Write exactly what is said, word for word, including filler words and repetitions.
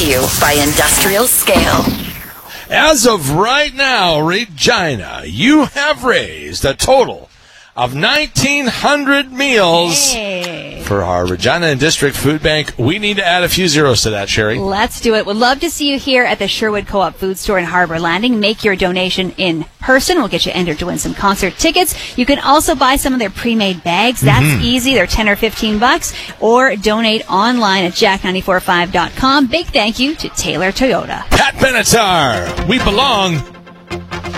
to you by Industrial Scale. As of right now, Regina, you have raised a total of nineteen hundred meals Hey. for our Regina and District Food Bank. We need to add a few zeros to that, Sherry. Let's do it. We'd love to see you here at the Sherwood Co-op Food Store in Harbor Landing. Make your donation in person. We'll get you entered to win some concert tickets. You can also buy some of their pre-made bags. That's mm-hmm. easy. They're ten or fifteen bucks. Or donate online at jack nine four five dot com. Big thank you to Taylor Toyota. Pat Benatar, we belong